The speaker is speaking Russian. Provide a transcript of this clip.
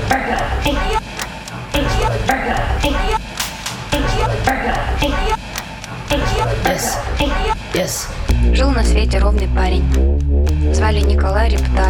Жил на свете ровный парень. Звали Николай Рептайль.